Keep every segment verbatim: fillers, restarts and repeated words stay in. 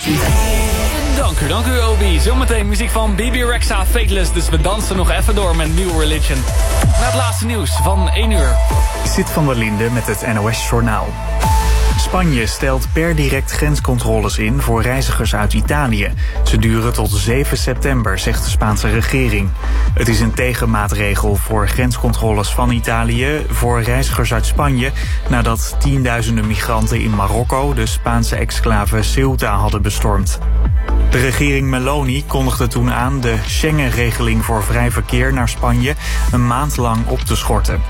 Dank u, dank u Obi. Zometeen muziek van B B Rexha, Fateless. Dus we dansen nog even door met New Religion. Na het laatste nieuws van één uur. Zit van der Linde met het N O S Journaal. Spanje stelt per direct grenscontroles in voor reizigers uit Italië. Ze duren tot zeven september, zegt de Spaanse regering. Het is een tegenmaatregel voor grenscontroles van Italië voor reizigers uit Spanje, nadat tienduizenden migranten in Marokko de Spaanse exclave Ceuta hadden bestormd. De regering Meloni kondigde toen aan de Schengen-regeling voor vrij verkeer naar Spanje een maand lang op te schorten.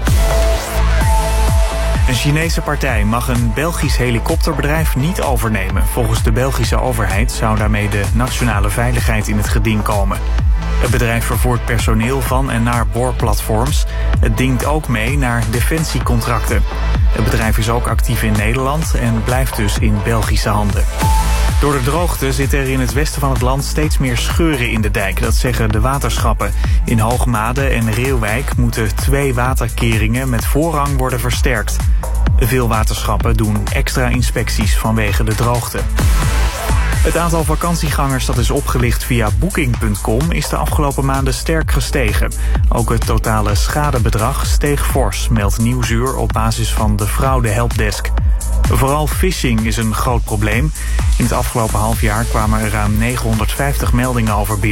Een Chinese partij mag een Belgisch helikopterbedrijf niet overnemen. Volgens de Belgische overheid zou daarmee de nationale veiligheid in het geding komen. Het bedrijf vervoert personeel van en naar boorplatforms. Het dingt ook mee naar defensiecontracten. Het bedrijf is ook actief in Nederland en blijft dus in Belgische handen. Door de droogte zitten er in het westen van het land steeds meer scheuren in de dijk. Dat zeggen de waterschappen. In Hoogmade en Reeuwijk moeten twee waterkeringen met voorrang worden versterkt. Veel waterschappen doen extra inspecties vanwege de droogte. Het aantal vakantiegangers dat is opgelicht via booking punt com is de afgelopen maanden sterk gestegen. Ook het totale schadebedrag steeg fors, meldt Nieuwsuur op basis van de fraude helpdesk. Vooral phishing is een groot probleem. In het afgelopen half jaar kwamen er ruim negenhonderdvijftig meldingen over binnen.